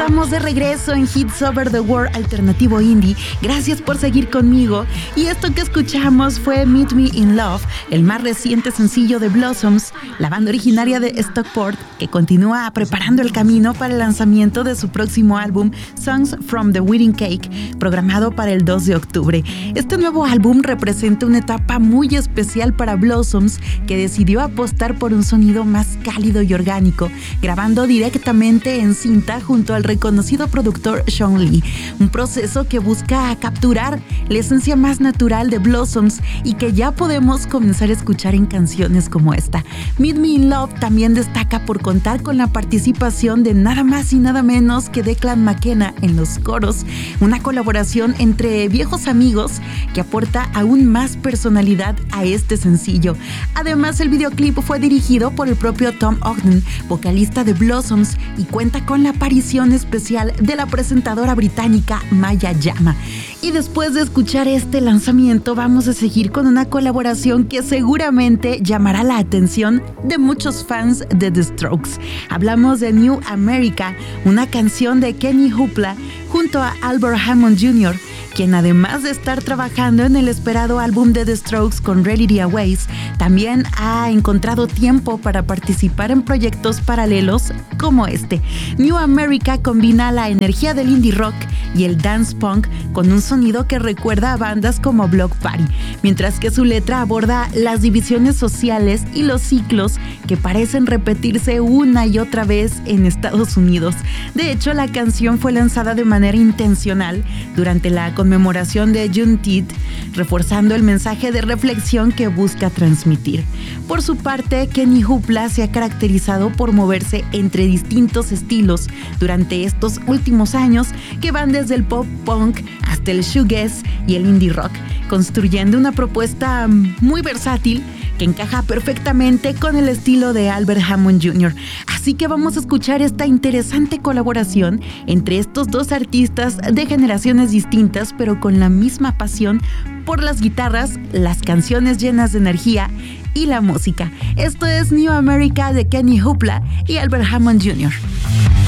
estamos de regreso en Hits Over the World Alternativo Indie. Gracias por seguir conmigo. Y esto que escuchamos fue Meet Me in Love, el más reciente sencillo de Blossoms, la banda originaria de Stockport, que continúa preparando el camino para el lanzamiento de su próximo álbum, Songs from the Wedding Cake, programado para el 2 de octubre. Este nuevo álbum representa una etapa muy especial para Blossoms, que decidió apostar por un sonido más cálido y orgánico, grabando directamente en cinta junto al reconocido productor Sean Lee, un proceso que busca capturar la esencia más natural de Blossoms y que ya podemos comenzar a escuchar en canciones como esta. Meet Me in Love también destaca por contar con la participación de nada más y nada menos que Declan McKenna en los coros, una colaboración entre viejos amigos que aporta aún más personalidad a este sencillo. Además, el videoclip fue dirigido por el propio Tom Ogden, vocalista de Blossoms, y cuenta con la aparición especial de la presentadora británica Maya Jama. Y después de escuchar este lanzamiento, vamos a seguir con una colaboración que seguramente llamará la atención de muchos fans de The Strokes. Hablamos de New America, una canción de Kenny Hoopla junto a Albert Hammond Jr., quien además de estar trabajando en el esperado álbum de The Strokes con Reality Aways, también ha encontrado tiempo para participar en proyectos paralelos como este. New America combina la energía del indie rock y el dance punk con un sonido que recuerda a bandas como Bloc Party, mientras que su letra aborda las divisiones sociales y los ciclos que parecen repetirse una y otra vez en Estados Unidos. De hecho, la canción fue lanzada de manera intencional durante la conmemoración de Juneteenth, reforzando el mensaje de reflexión que busca transmitir. Por su parte, Kenny Hoopla se ha caracterizado por moverse entre distintos estilos durante estos últimos años, que van desde el pop punk hasta el shoegaze y el indie rock, construyendo una propuesta muy versátil que encaja perfectamente con el estilo de Albert Hammond Jr. Así que vamos a escuchar esta interesante colaboración entre estos dos artistas de generaciones distintas, pero con la misma pasión por las guitarras, las canciones llenas de energía y la música. Esto es New America de Kenny Hoopla y Albert Hammond Jr.